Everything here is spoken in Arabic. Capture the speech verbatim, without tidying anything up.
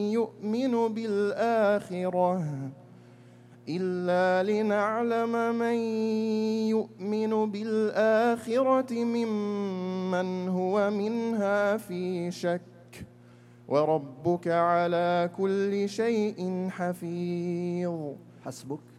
يؤمن بالآخرة إلا لنعلم من يؤمن بالآخرة ممن هو منها في شك وربك على كل شيء حفيظ. حسبك.